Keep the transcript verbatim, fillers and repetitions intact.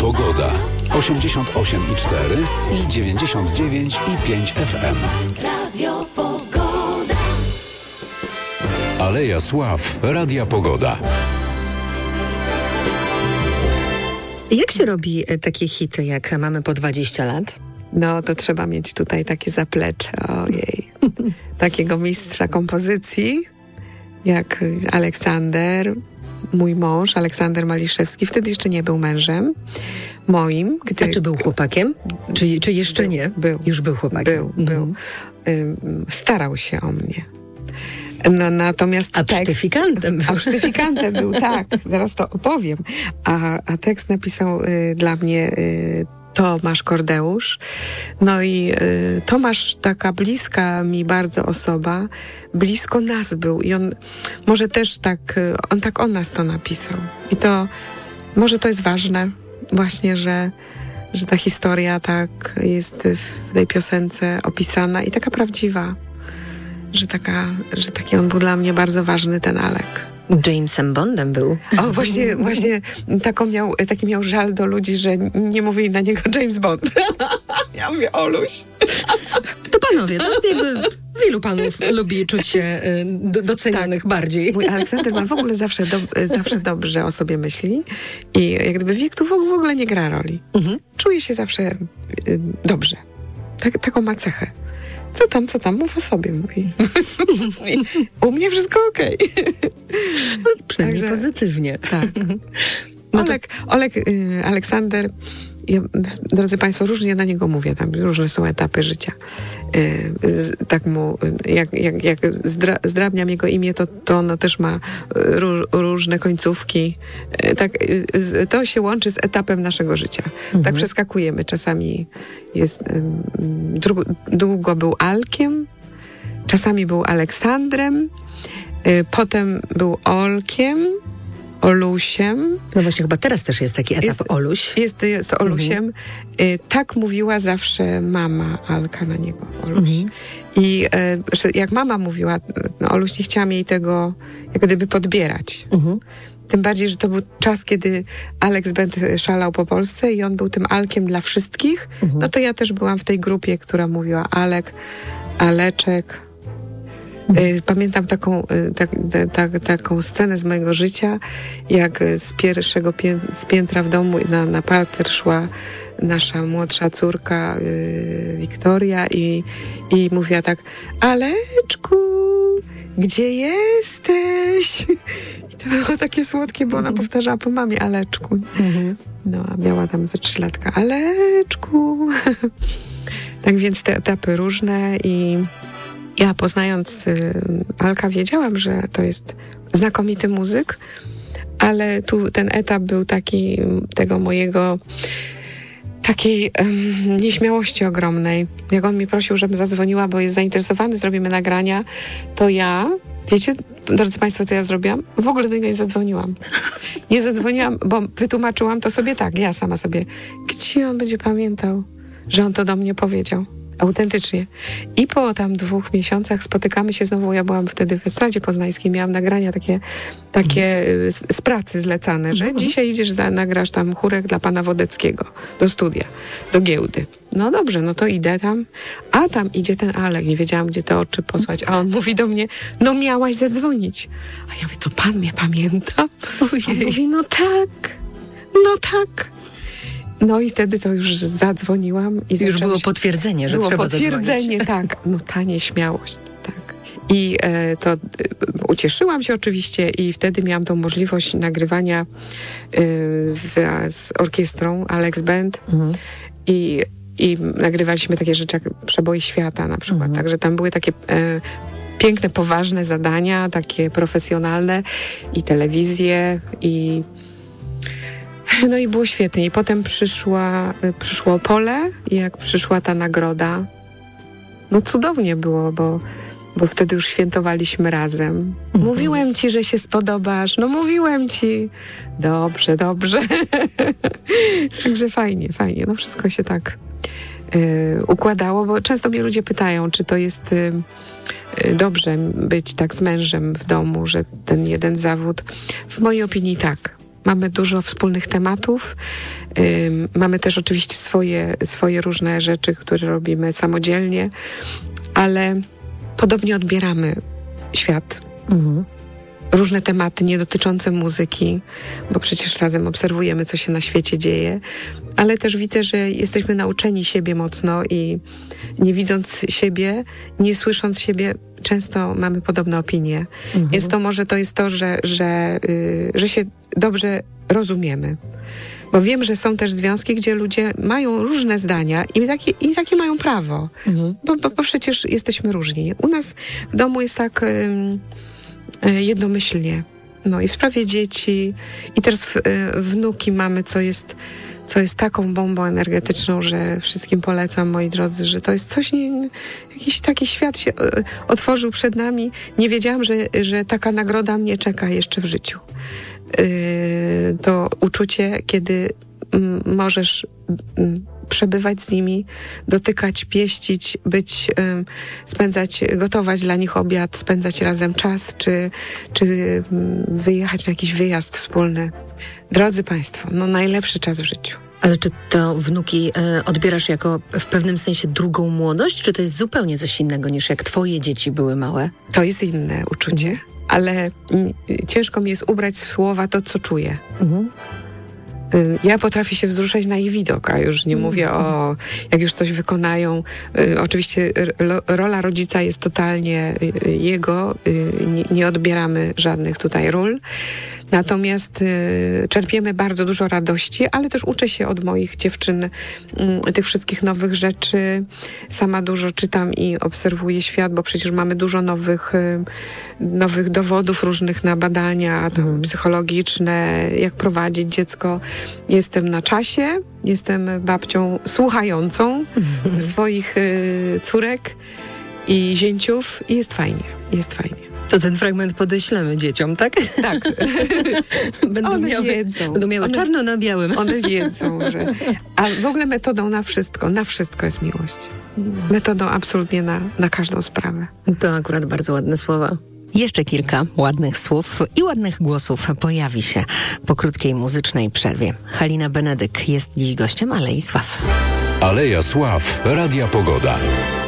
Pogoda. osiemdziesiąt osiem i cztery i dziewięćdziesiąt dziewięć i pięć F M. Radio Pogoda. Aleja Sław. Radia Pogoda. Jak się robi takie hity, jak mamy po dwadzieścia lat? No to trzeba mieć tutaj takie zaplecze, ojej. Takiego mistrza kompozycji, jak Aleksander, mój mąż, Aleksander Maliszewski. Wtedy jeszcze nie był mężem moim. Gdy... A czy był chłopakiem? Czy, czy jeszcze był, nie? Był. Już był chłopakiem. Był, był. Mhm. Ym, starał się o mnie. No, natomiast A tekst, psztyfikantem był. A psztyfikantem był, tak. Zaraz to opowiem. A, a tekst napisał y, dla mnie y, Tomasz Kordeusz. No i y, Tomasz, taka bliska mi bardzo osoba, blisko nas był. I on może też tak, y, on tak o nas to napisał. I to, może to jest ważne właśnie, że, że ta historia tak jest w tej piosence opisana i taka prawdziwa. Że, taka, że taki on był dla mnie bardzo ważny, ten Alek. Jamesem Bondem był. O, właśnie, właśnie taką miał, taki miał żal do ludzi, że nie mówili na niego James Bond. Ja mówię, Oluś. To panowie, to jakby wielu panów lubi czuć się y, do, docenionych tak. bardziej. Mój Aleksander ma w ogóle zawsze, do, zawsze dobrze o sobie myśli i jak gdyby wiek tu w ogóle nie gra roli. Mhm. Czuje się zawsze y, dobrze. Tak, taką ma cechę. Co tam, co tam, mów o sobie, mówi. U mnie wszystko okej. Okay. No, przynajmniej Także, pozytywnie. Tak. No Olek, to... Olek y, Aleksander, ja, drodzy Państwo, różnie na niego mówię, tam różne są etapy życia. Y, z, tak mu, jak, jak, jak zdra, zdrabniam jego imię, to, to ono też ma ró, różne końcówki. Y, tak, y, z, to się łączy z etapem naszego życia. Mhm. Tak przeskakujemy. Czasami jest, y, dru, długo był Alkiem, czasami był Aleksandrem, y, potem był Olkiem, Olusiem. No właśnie, chyba teraz też jest taki etap jest, Oluś. Jest, jest Olusiem. Mhm. Y, tak mówiła zawsze mama Alka na niego, Oluś. Mhm. I y, jak mama mówiła, no, Oluś nie chciałam jej tego jak gdyby podbierać. Mhm. Tym bardziej, że to był czas, kiedy Alex Band szalał po Polsce i on był tym Alkiem dla wszystkich. Mhm. No to ja też byłam w tej grupie, która mówiła Alek, Aleczek. Pamiętam taką, tak, tak, taką scenę z mojego życia, jak z pierwszego pię- z piętra w domu na, na parter szła nasza młodsza córka yy, Wiktoria i, i mówiła tak: Aleczku, gdzie jesteś? I to było takie słodkie, bo ona powtarzała po mamie Aleczku. Mhm. No, a miała tam ze trzy latka. Aleczku. Tak więc te etapy różne i ja poznając y, Alka wiedziałam, że to jest znakomity muzyk, ale tu ten etap był taki tego mojego takiej um, nieśmiałości ogromnej. Jak on mi prosił, żebym zadzwoniła, bo jest zainteresowany, zrobimy nagrania, to ja, wiecie, drodzy Państwo, co ja zrobiłam? W ogóle do niego nie zadzwoniłam. Nie zadzwoniłam, bo wytłumaczyłam to sobie tak, ja sama sobie. Gdzie on będzie pamiętał, że on to do mnie powiedział? Autentycznie. I po tam dwóch miesiącach spotykamy się znowu. Ja byłam wtedy w Estradzie Poznańskiej, miałam nagrania takie, takie z, z pracy zlecane, że mm-hmm. dzisiaj idziesz, za, nagrasz tam chórek dla pana Wodeckiego do studia, do giełdy. No dobrze, no to idę tam, a tam idzie ten Alek, nie wiedziałam, gdzie te oczy posłać, a on mówi do mnie, no miałaś zadzwonić. A ja mówię, to pan mnie pamięta? On mówi, no tak, no tak. No i wtedy to już zadzwoniłam. I już było się... potwierdzenie, że było trzeba potwierdzenie, zadzwonić. tak. No ta nieśmiałość, tak. I e, to e, ucieszyłam się oczywiście i wtedy miałam tą możliwość nagrywania e, z, z orkiestrą Alex Band mhm. i, i nagrywaliśmy takie rzeczy jak Przeboje Świata na przykład. Mhm. Także tam były takie e, piękne, poważne zadania, takie profesjonalne i telewizję i no i było świetnie. I potem przyszła, przyszło Opole i jak przyszła ta nagroda, no cudownie było, bo, bo wtedy już świętowaliśmy razem. Mhm. Mówiłem ci, że się spodobasz. No mówiłem ci. Dobrze, dobrze. Także fajnie, fajnie. No wszystko się tak y, układało, bo często mnie ludzie pytają, czy to jest y, y, dobrze być tak z mężem w domu, że ten jeden zawód. W mojej opinii tak. mamy dużo wspólnych tematów. Ym, mamy też oczywiście swoje, swoje różne rzeczy, które robimy samodzielnie, ale podobnie odbieramy świat. Mhm. Różne tematy nie dotyczące muzyki, bo przecież razem obserwujemy, co się na świecie dzieje, ale też widzę, że jesteśmy nauczeni siebie mocno i nie widząc siebie, nie słysząc siebie, często mamy podobne opinie. Mhm. Więc to może to jest to, że, że, yy, że się dobrze rozumiemy. Bo wiem, że są też związki, gdzie ludzie mają różne zdania i takie, i takie mają prawo. Mhm. Bo, bo, bo przecież jesteśmy różni. U nas w domu jest tak yy, yy, jednomyślnie. No i w sprawie dzieci i teraz w, yy, wnuki mamy, co jest co jest taką bombą energetyczną, że wszystkim polecam, moi drodzy, że to jest coś, nie, jakiś taki świat się e, otworzył przed nami. Nie wiedziałam, że, że taka nagroda mnie czeka jeszcze w życiu. E, to uczucie, kiedy m, możesz m, przebywać z nimi, dotykać, pieścić, być, um, spędzać, gotować dla nich obiad, spędzać razem czas, czy, czy um, wyjechać na jakiś wyjazd wspólny. Drodzy Państwo, no najlepszy czas w życiu. Ale czy to wnuki e, odbierasz jako w pewnym sensie drugą młodość, czy to jest zupełnie coś innego niż jak twoje dzieci były małe? To jest inne uczucie, mhm. ale m, ciężko mi jest ubrać w słowa to, co czuję. Mhm. Ja potrafię się wzruszać na ich widok, a już nie mówię o, jak już coś wykonają. Y, oczywiście ro, rola rodzica jest totalnie y, jego, y, nie, nie odbieramy żadnych tutaj ról. Natomiast y, czerpiemy bardzo dużo radości, ale też uczę się od moich dziewczyn y, tych wszystkich nowych rzeczy. Sama dużo czytam i obserwuję świat, bo przecież mamy dużo nowych, y, nowych dowodów różnych na badania tam, mm. psychologiczne, jak prowadzić dziecko. Jestem na czasie, jestem babcią słuchającą mm. swoich y, córek i zięciów i jest fajnie, jest fajnie. To ten fragment podeślemy dzieciom, tak? Tak. Będą one miały, wiedzą. Będą miały one, czarno na białym. One wiedzą, że... A w ogóle metodą na wszystko, na wszystko jest miłość. Metodą absolutnie na, na każdą sprawę. To akurat bardzo ładne słowa. Jeszcze kilka ładnych słów i ładnych głosów pojawi się po krótkiej muzycznej przerwie. Halina Benedyk jest dziś gościem Alei Sław. Aleja Sław, Radia Pogoda.